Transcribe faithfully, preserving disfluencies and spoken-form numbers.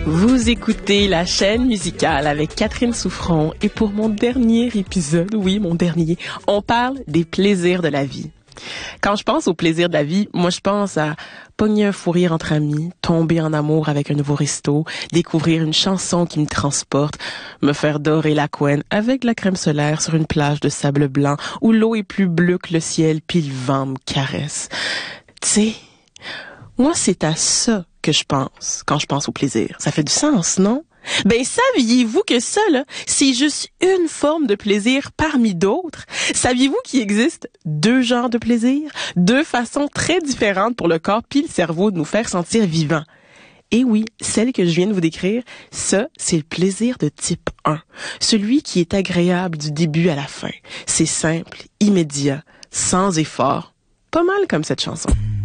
Vous écoutez la chaîne musicale avec Catherine Souffron et pour mon dernier épisode, oui, mon dernier, on parle des plaisirs de la vie. Quand je pense aux plaisirs de la vie, moi je pense à pogner un fou rire entre amis, tomber en amour avec un nouveau resto, découvrir une chanson qui me transporte, me faire dorer la couenne avec de la crème solaire sur une plage de sable blanc où l'eau est plus bleue que le ciel puis le vent me caresse. Tu sais, moi c'est à ça que je pense quand je pense au plaisir. Ça fait du sens, non? Ben, saviez-vous que ça, là, c'est juste une forme de plaisir parmi d'autres? Saviez-vous qu'il existe deux genres de plaisir? Deux façons très différentes pour le corps puis le cerveau de nous faire sentir vivants. Et oui, celle que je viens de vous décrire, ça, c'est le plaisir de type un. Celui qui est agréable du début à la fin. C'est simple, immédiat, sans effort. Pas mal comme cette chanson.